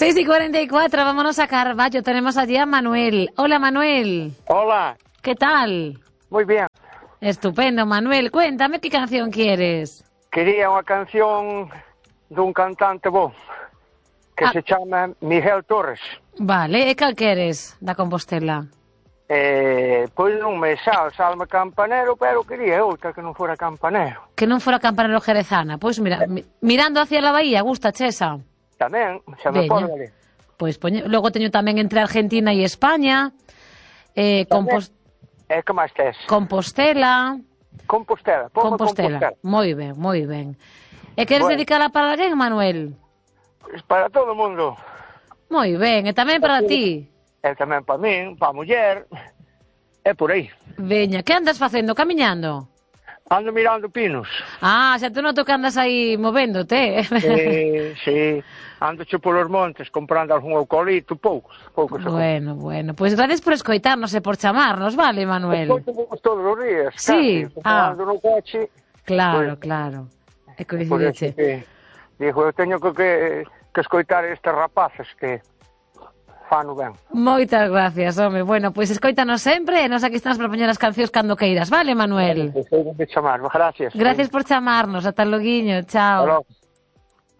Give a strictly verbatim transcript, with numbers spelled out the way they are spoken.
seis y cuarenta y cuatro, vámonos a Carballo. Tenemos allí a Manuel. Hola, Manuel. Hola. ¿Qué tal? Muy bien. Estupendo, Manuel. Cuéntame qué canción quieres. Quería unha canción dun cantante bo que ah. se chama Miguel Torres. Vale, e cal queres da Compostela? Eh, pois non me sal, salme campanero, pero quería outra que non fora campanero. Que non fora campanero jerezana. Pois mira, mi, mirando hacia la bahía, gusta chesa. Tamén, xa me pode valer. Pois poñe, logo teño tamén entre Argentina e España. Eh, Compos... E que máis tes? Compostela. Compostela, Compostela. Compostela. Moi ben, moi ben. E queres bueno. dedicala para alguén, Manuel? Pues para todo o mundo. Moi ben, e tamén para ti. E tamén para min, para a muller. É por aí. Veña, que andas facendo? Camiñando? Ando mirando pinos. Ah, xa te noto que andas aí movéndote. Eh, sí, ando che polos montes comprando algún eucalipto, poucos, poucos. Bueno, bueno, pois pues gracias por escoitarnos e por chamarnos, vale, Manuel? Escoitamos todos os días, sí. casi, ah. ando no coche. Claro, pues, claro. E coincideche. Digo, eu teño que, que, que escoitar estes rapaces que fano ben. Moitas gracias, home. Bueno, pois pues escoítanos sempre e nos aquí estamos para poñer as cancións cando queiras, vale, Manuel? Gracias por chamarnos, gracias. Gracias por chamarnos, ata loguiño, chao. Hasta logo.